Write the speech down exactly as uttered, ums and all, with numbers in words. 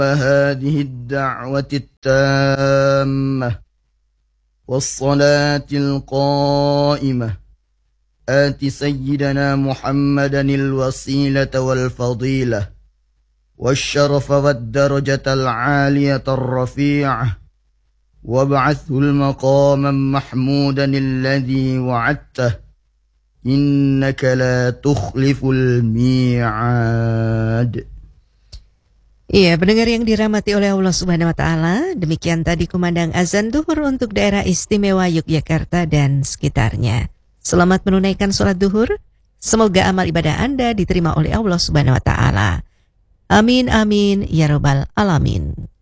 هذه الدعوة التامة والصلاة القائمة آت سيدنا محمدا الوسيلة والفضيلة والشرف والدرجة العالية الرفيعة وابعثه المقاما محمودا الذي وعدته إنك لا تخلف الميعاد. Iya, pendengar yang dirahmati oleh Allah Subhanahu wa taala, demikian tadi kumandang azan duhur untuk daerah istimewa Yogyakarta dan sekitarnya. Selamat menunaikan sholat duhur. Semoga amal ibadah Anda diterima oleh Allah Subhanahu wa taala. Amin amin ya rabbal alamin.